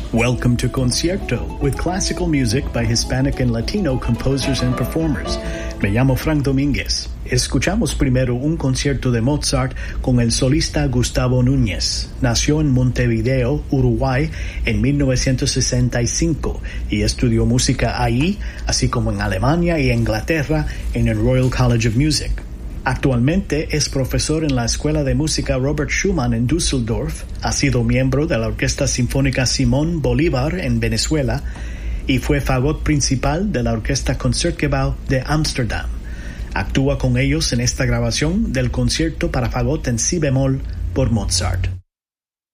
Welcome to Concierto, with classical music by Hispanic and Latino composers and performers. Me llamo Frank Domínguez. Escuchamos primero un concierto de Mozart con el solista Gustavo Núñez. Nació en Montevideo, Uruguay, en 1965 y estudió música allí, así como en Alemania y Inglaterra en el Royal College of Music. Actualmente es profesor en la Escuela de Música Robert Schumann en Düsseldorf, ha sido miembro de la Orquesta Sinfónica Simón Bolívar en Venezuela y fue fagot principal de la Orquesta Concertgebouw de Ámsterdam. Actúa con ellos en esta grabación del concierto para fagot en si bemol por Mozart.